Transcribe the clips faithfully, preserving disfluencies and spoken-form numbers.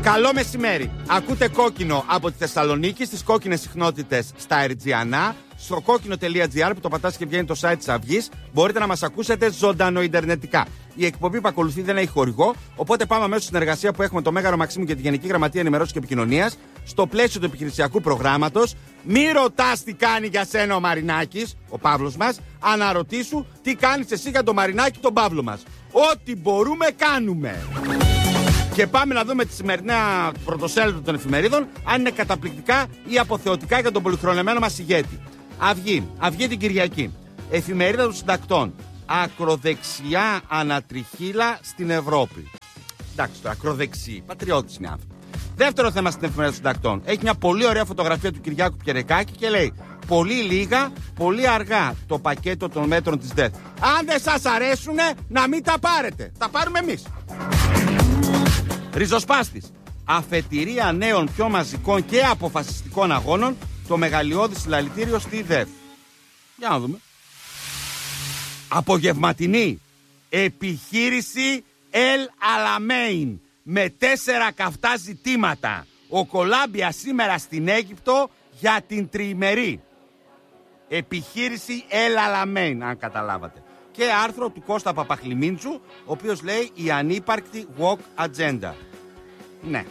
Καλό μεσημέρι. Ακούτε Κόκκινο από τη Θεσσαλονίκη στις κόκκινες συχνότητες στα Ερτζιανά. Στο κόκκινο τελεία τζι άρ που το πατάς και βγαίνει το site της Αυγής, μπορείτε να μας ακούσετε ζωντανοιντερνετικά. Η εκπομπή που ακολουθεί δεν έχει χορηγό, οπότε πάμε αμέσως στην συνεργασία που έχουμε το Μέγαρο Μαξίμου και τη Γενική Γραμματεία Ενημερώσεως και Επικοινωνίας. Στο πλαίσιο του επιχειρησιακού προγράμματος, μη ρωτάς τι κάνει για σένα ο Μαρινάκης, ο Παύλος μας, αναρωτήσου τι κάνεις εσύ για τον Μαρινάκη, τον Παύλο μας. Ό,τι μπορούμε, κάνουμε. Και πάμε να δούμε τη σημερινά πρωτοσέλιδα των εφημερίδων, αν είναι καταπληκτικά ή αποθεωτικά για τον πολυχρονεμένο μας ηγέτη. Αυγή, Αυγή την Κυριακή. Εφημερίδα των συντακτών. Ακροδεξιά ανατριχύλα στην Ευρώπη. Εντάξει, το ακροδεξί, πατριώτης είναι άνθρωπο. Δεύτερο θέμα στην εφημερίδα των συντακτών. Έχει μια πολύ ωραία φωτογραφία του Κυριάκου Πιερεκάκη και λέει: πολύ λίγα, πολύ αργά το πακέτο των μέτρων της ΔΕΘ. Αν δεν σας αρέσουνε, να μην τα πάρετε. Τα πάρουμε εμείς. Ριζοσπάστης. Αφετηρία νέων πιο μαζικών και αποφασιστικών αγώνων, το μεγαλειώδη συλλαλητήριο στη ΔΕΘ. Για να δούμε. Απογευματινή επιχείρηση El Alamein με τέσσερα καυτά ζητήματα. Ο Κολάμπια σήμερα στην Αίγυπτο για την τριημερή. Επιχείρηση El Alamein, αν καταλάβατε. Και άρθρο του Κώστα Παπαχλιμίντσου, ο οποίος λέει η ανύπαρκτη walk agenda. Ναι.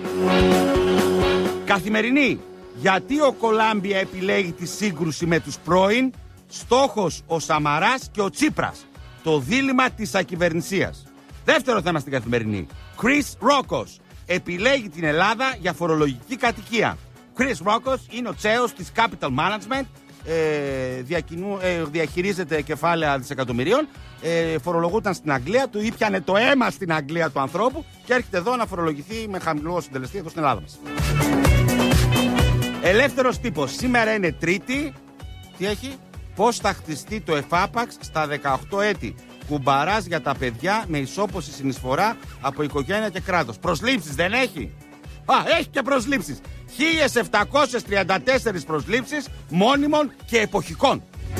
Καθημερινή. Γιατί ο Κολάμπια επιλέγει τη σύγκρουση με τους πρώην, στόχος ο Σαμαράς και ο Τσίπρας. Το δίλημμα της ακυβερνησίας. Δεύτερο θέμα στην Καθημερινή. Chris Rockos επιλέγει την Ελλάδα για φορολογική κατοικία. Chris Rockos είναι ο τσέος της Capital Management, ε, διακινού, ε, διαχειρίζεται κεφάλαια δισεκατομμυρίων, ε, φορολογούταν στην Αγγλία, του ήπιανε το αίμα στην Αγγλία του ανθρώπου και έρχεται εδώ να φορολογηθεί με χαμηλό συντελεστή εδώ στην Ελλάδα μας. Ελεύθερος τύπος. Σήμερα είναι Τρίτη. Τι έχει? Πώς θα χτιστεί το εφάπαξ στα δεκαοκτώ έτη. Κουμπαράς για τα παιδιά με ισόποση συνεισφορά από οικογένεια και κράτος. Προσλήψεις δεν έχει? Α, έχει και προσλήψεις. χίλιες επτακόσιες τριάντα τέσσερις προσλήψεις μόνιμων και εποχικών.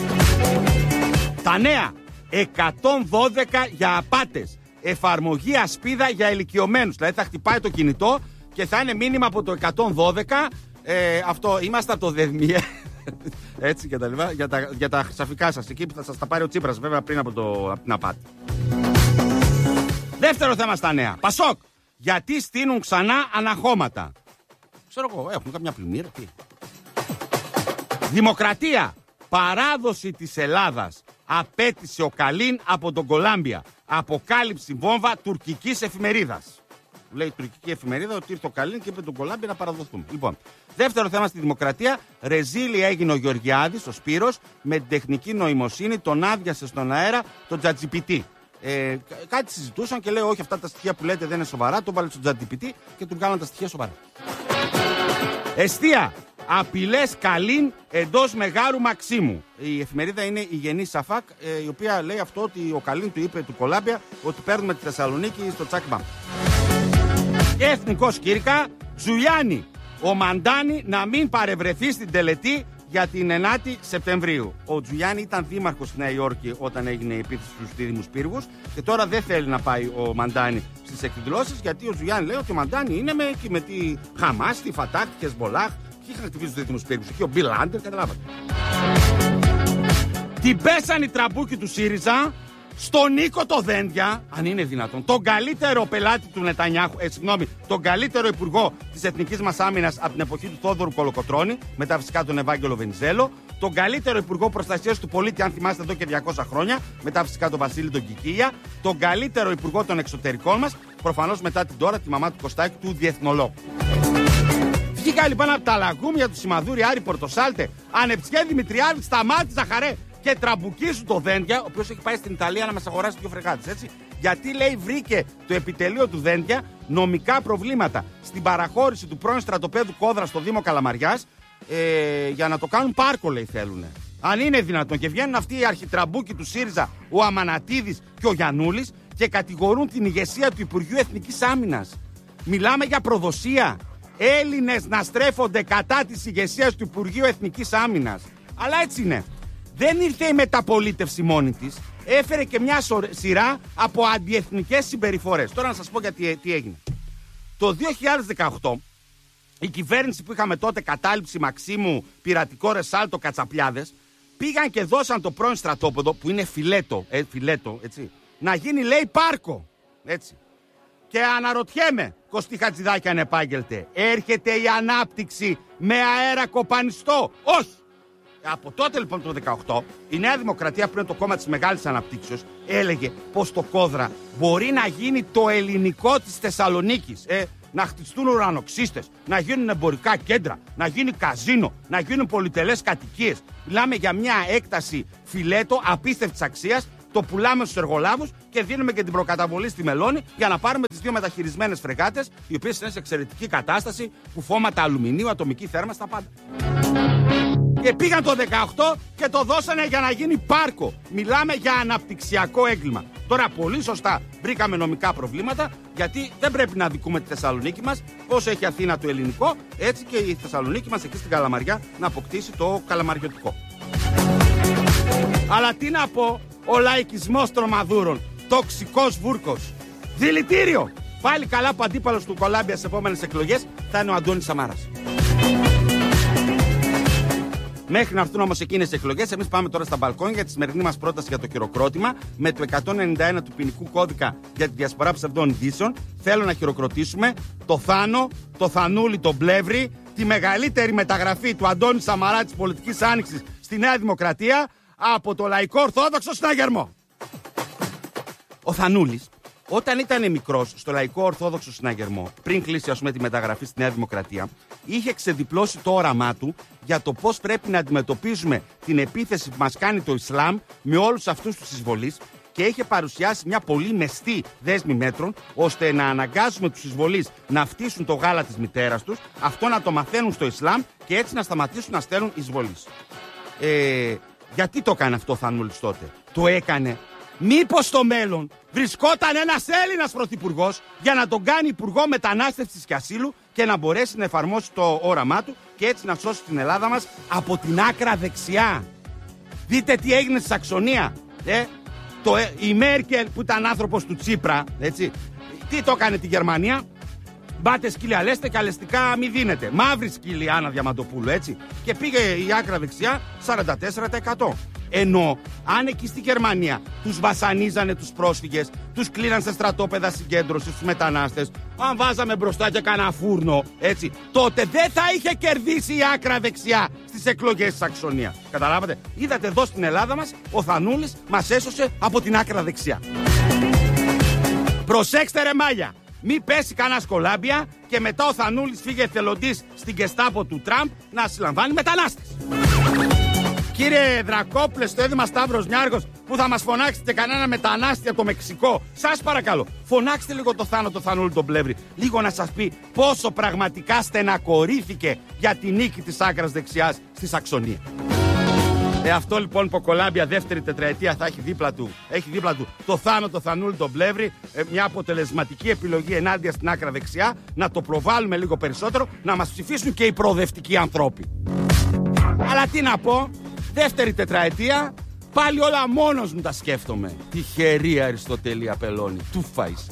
Τα νέα. εκατόν δώδεκα για απάτες. Εφαρμογή ασπίδα για ηλικιωμένους. Δηλαδή θα χτυπάει το κινητό και θα είναι μήνυμα από το εκατόν δώδεκα. Ε, αυτό, είμαστε από το ΔΕΔΜΙΕ. Έτσι και τα λοιπά. Για τα, για τα χρυσαφικά σας. Εκεί που θα σας τα πάρει ο Τσίπρας βέβαια πριν από, το, από την απάτη. Δεύτερο θέμα στα νέα. Πασόκ. Γιατί στείνουν ξανά αναχώματα? Ξέρω εγώ, έχουν καμιά πλημμύρα. Τι? Δημοκρατία. Παράδοση της Ελλάδας. Απέτησε ο Καλίν από τον Κολάμπια. Αποκάλυψη βόμβα τουρκικής εφημερίδας. Λέει η τουρκική εφημερίδα ότι ήρθε ο Καλίν και είπε τον Κολάμπια να παραδοθούμε. Λοιπόν, δεύτερο θέμα στη Δημοκρατία. Ρεζίλη έγινε ο Γεωργιάδης, ο Σπύρος, με την τεχνική νοημοσύνη τον άδειασε στον αέρα τον Τζατζιπιτή. Ε, κάτι συζητούσαν και λέει: όχι, αυτά τα στοιχεία που λέτε δεν είναι σοβαρά. Τον βάλε στον Τζατζιπιτή και του κάναν τα στοιχεία σοβαρά. Εστία. Απειλές Καλίν εντός Μεγάρου Μαξίμου. Η εφημερίδα είναι η Γενή Σαφάκ, ε, η οποία λέει αυτό ότι ο Καλίν του είπε του Κολάμπια ότι παίρνουμε τη Θεσσαλονίκη στο τσακ μπαμ. Και εθνικός Κήρυκα. Τζουλιάνι. Ο Μαντάνη να μην παρευρεθεί στην τελετή για την ενάτη Σεπτεμβρίου. Ο Τζουλιάνι ήταν δήμαρχος στη Νέα Υόρκη όταν έγινε η επίθεση στους δίδυμους πύργους και τώρα δεν θέλει να πάει ο Μαντάνη στις εκδηλώσεις γιατί ο Τζουλιάνι λέει ότι ο Μαντάνη είναι με, με τη Χαμάς, τη Φατάχ, τη Χεσμολάχ και είχαν χτυπήσει τους δίδυμους πύργους. Εκεί ο Μπιλ Άντερ, καταλάβατε. Την πέσαν οι τραμπούκοι του ΣΥΡΙΖΑ στον Νίκο το Δένδια, αν είναι δυνατόν, τον καλύτερο πελάτη του Νετανιάχου, ε, συγγνώμη, τον καλύτερο υπουργό της εθνικής μας άμυνας από την εποχή του Θόδωρου Κολοκοτρώνη, μετά φυσικά τον Ευάγγελο Βενιζέλο, τον καλύτερο υπουργό προστασίας του πολίτη, αν θυμάστε εδώ και διακόσια χρόνια, μετά φυσικά τον Βασίλη τον Κικίλια, τον καλύτερο υπουργό των εξωτερικών μας, προφανώς μετά την τώρα τη μαμά του Κωστάκη, του διεθνολόγου. Βγήκα λοιπόν από τα λαγούμια του Σιμαδούρη Άρη Πορτοσάλτε, Ανεψιέ Δημητριάδη, σταμάτησα χαρέ. Και τραμπουκίζουν το Δένδια, ο οποίος έχει πάει στην Ιταλία να μας αγοράσει δύο φρεγάτες, έτσι. Γιατί λέει βρήκε το επιτελείο του Δένδια νομικά προβλήματα στην παραχώρηση του πρώην στρατοπέδου Κόδρα στο Δήμο Καλαμαριάς ε, για να το κάνουν πάρκο, λέει, θέλουνε. Αν είναι δυνατόν. Και βγαίνουν αυτοί οι αρχιτραμπούκοι του ΣΥΡΙΖΑ, ο Αμανατίδης και ο Γιαννούλης, και κατηγορούν την ηγεσία του Υπουργείου Εθνικής Άμυνας. Μιλάμε για προδοσία. Έλληνες να στρέφονται κατά της ηγεσίας του Υπουργείου Εθνικής Άμυνας. Αλλά έτσι είναι. Δεν ήρθε η μεταπολίτευση μόνη της, έφερε και μια σειρά από αντιεθνικές συμπεριφορές. Τώρα να σας πω γιατί τι έγινε. Το δύο χιλιάδες δεκαοκτώ η κυβέρνηση που είχαμε τότε, κατάληψη Μαξίμου, πειρατικό Ρεσάλτο, Κατσαπλιάδες, πήγαν και δώσαν το πρώην στρατόπεδο, που είναι φιλέτο, ε, φιλέτο έτσι, να γίνει, λέει, πάρκο. Έτσι. Και αναρωτιέμαι, Κωστή Χατζηδάκη ανεπάγγελτε, έρχεται η ανάπτυξη με αέρα κοπανιστό? Όχι. Από τότε λοιπόν το δεκαοκτώ η Νέα Δημοκρατία, που είναι το κόμμα της μεγάλης αναπτύξεως, έλεγε πως το Κόδρα μπορεί να γίνει το ελληνικό της Θεσσαλονίκης. Ε, να χτιστούν ουρανοξύστες, να γίνουν εμπορικά κέντρα, να γίνει καζίνο, να γίνουν πολυτελές κατοικίες. Μιλάμε για μια έκταση φιλέτο απίστευτης αξίας. Το πουλάμε στους εργολάβους και δίνουμε και την προκαταβολή στη Μελώνη για να πάρουμε τις δύο μεταχειρισμένες φρεγάτες, οι οποίες είναι σε εξαιρετική κατάσταση, κουφώματα αλουμινίου, ατομική θέρμανση, τα πάντα. Και πήγαν το δεκαοκτώ και το δώσανε για να γίνει πάρκο. Μιλάμε για αναπτυξιακό έγκλημα. Τώρα πολύ σωστά βρήκαμε νομικά προβλήματα, γιατί δεν πρέπει να δικούμε τη Θεσσαλονίκη μας. Όσο έχει Αθήνα το ελληνικό, έτσι και η Θεσσαλονίκη μας εκεί στην Καλαμαριά να αποκτήσει το καλαμαριωτικό. Αλλά τι να πω, ο λαϊκισμός των μαδούρων, τοξικός βούρκος, δηλητήριο. Πάλι καλά που αντίπαλος του Κολάμπια στις επόμενες εκλογές θα είναι ο Αντώνης Σαμάρας. Μέχρι να έρθουν όμως εκείνες οι εκλογές, εμείς πάμε τώρα στα μπαλκόνια για τη σημερινή μας πρόταση για το χειροκρότημα με το εκατόν ενενήντα ένα του ποινικού κώδικα για τη διασπορά ψευδών ειδήσεων. Θέλω να χειροκροτήσουμε το Θάνο, το Θανούλη, τον Πλεύρη, τη μεγαλύτερη μεταγραφή του Αντώνη Σαμαρά της πολιτικής άνοιξης στη Νέα Δημοκρατία από το Λαϊκό Ορθόδοξο Συναγερμό. Ο Θανούλης, όταν ήταν μικρός στο Λαϊκό Ορθόδοξο Συναγερμό, πριν κλείσει ας πούμε τη μεταγραφή στη Νέα Δημοκρατία, είχε ξεδιπλώσει το όραμά του για το πώς πρέπει να αντιμετωπίζουμε την επίθεση που μας κάνει το Ισλάμ με όλους αυτούς τους εισβολείς, και είχε παρουσιάσει μια πολύ μεστή δέσμη μέτρων ώστε να αναγκάζουμε τους εισβολείς να φτύσουν το γάλα της μητέρας τους, αυτό να το μαθαίνουν στο Ισλάμ και έτσι να σταματήσουν να στέλνουν εισβολείς. Ε, γιατί το έκανε αυτό ο Θανούλης τότε? Το έκανε μήπως στο μέλλον βρισκόταν ένας Έλληνας πρωθυπουργός για να τον κάνει υπουργό μετανάστευσης και ασύλου και να μπορέσει να εφαρμόσει το όραμά του και έτσι να σώσει την Ελλάδα μας από την άκρα δεξιά. Δείτε τι έγινε στη Σαξονία. Ε, το, ε, η Μέρκελ που ήταν άνθρωπος του Τσίπρα, έτσι, τι το έκανε τη Γερμανία? Μπάτε σκύλια λέστε, καλεστικά μη δίνετε. Μαύρη σκύλη Άννα Διαμαντοπούλου, έτσι. Και πήγε η άκρα δεξιά σαράντα τέσσερα τοις εκατό. Ενώ αν εκεί στη Γερμανία τους βασανίζανε τους πρόσφυγες, τους κλείναν σε στρατόπεδα συγκέντρωσης τους μετανάστες, αν βάζαμε μπροστά και κανένα φούρνο, έτσι, τότε δεν θα είχε κερδίσει η άκρα δεξιά στις εκλογές της Σαξονία. Καταλάβατε? Είδατε εδώ στην Ελλάδα μας, ο Θανούλης μας έσωσε από την άκρα δεξιά. Προσέξτε ρε μάγια! Μη πέσει κανένα Κολάμπια και μετά ο Θανούλης φύγε εθελοντής στην Γκεστάπο του Τραμπ να συλλαμβάνει μετανάστες. Κύριε Δρακόπουλε, στο έδημα Σταύρος Νιάργος, που θα μας φωνάξετε κανένα μετανάστη από το Μεξικό, σας παρακαλώ, φωνάξτε λίγο το Θάνο, το Θανούλη, τον Πλεύρη, λίγο να σας πει πόσο πραγματικά στενακορήθηκε για τη νίκη της άκρας δεξιάς στη Σαξονία. Ε, αυτό λοιπόν που ο Κολάμπια δεύτερη τετραετία θα έχει δίπλα του, έχει δίπλα του το Θάνο, το Θανούλη, τον Πλεύρη, ε, μια αποτελεσματική επιλογή ενάντια στην άκρα δεξιά, να το προβάλλουμε λίγο περισσότερο, να μας ψηφίσουν και οι προοδευτικοί ανθρώποι. Αλλά τι να πω, δεύτερη τετραετία, πάλι όλα μόνος μου τα σκέφτομαι. Τυχερή Αριστοτέλη Απελώνη, του φάεις.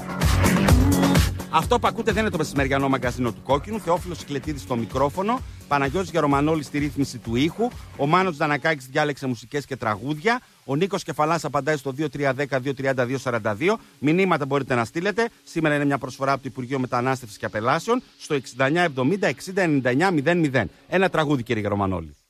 Αυτό που ακούτε δεν είναι το μεσημεριανό μαγκαζίνο του Κόκκινου. Θεόφιλος Ικλετίδης στο μικρόφωνο, Παναγιώτης Γερομανόλης στη ρύθμιση του ήχου, ο Μάνος Δανακάκης διάλεξε μουσικές και τραγούδια, ο Νίκος Κεφαλάς απαντάει στο δύο τρία ένα μηδέν δύο τρία δύο σαράντα δύο. Μηνύματα μπορείτε να στείλετε. Σήμερα είναι μια προσφορά από το Υπουργείο Μετανάστευσης και Απελάσεων στο εξήντα εννιά εβδομήντα εξήντα ενενήντα εννιά μηδέν μηδέν. Ένα τραγούδι, κύριε Γερομανόλη.